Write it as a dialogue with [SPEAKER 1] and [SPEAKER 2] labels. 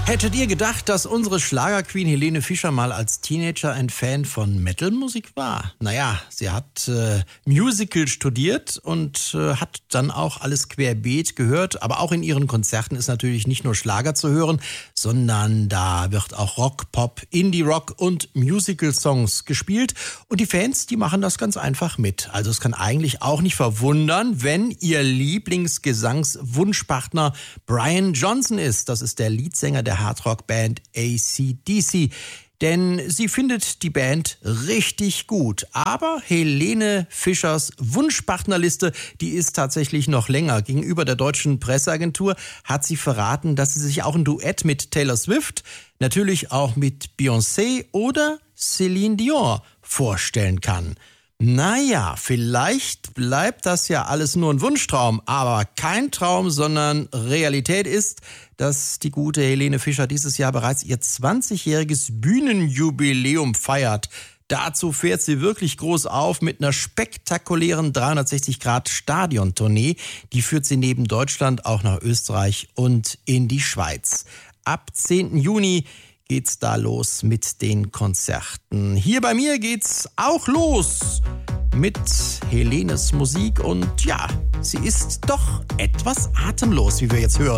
[SPEAKER 1] Hättet ihr gedacht, dass unsere Schlagerqueen Helene Fischer mal als Teenager ein Fan von Metalmusik war? Naja, sie hat Musical studiert und hat dann auch alles querbeet gehört. Aber auch in ihren Konzerten ist natürlich nicht nur Schlager zu hören, sondern da wird auch Rock, Pop, Indie-Rock und Musical-Songs gespielt. Und die Fans, die machen das ganz einfach mit. Also es kann eigentlich auch nicht verwundern, wenn ihr Lieblingsgesangswunschpartner Brian Johnson ist. Das ist der Leadsänger der Hardrock-Band AC/DC. Denn sie findet die Band richtig gut. Aber Helene Fischers Wunschpartnerliste, die ist tatsächlich noch länger. Gegenüber der deutschen Presseagentur hat sie verraten, dass sie sich auch ein Duett mit Taylor Swift, natürlich auch mit Beyoncé oder Celine Dion vorstellen kann. Naja, vielleicht bleibt das ja alles nur ein Wunschtraum, aber kein Traum, sondern Realität ist, dass die gute Helene Fischer dieses Jahr bereits ihr 20-jähriges Bühnenjubiläum feiert. Dazu fährt sie wirklich groß auf mit einer spektakulären 360-Grad-Stadiontournee. Die führt sie neben Deutschland auch nach Österreich und in die Schweiz. Ab 10. Juni geht's da los mit den Konzerten. Hier bei mir geht's auch los mit Helenes Musik und ja, sie ist doch etwas atemlos, wie wir jetzt hören.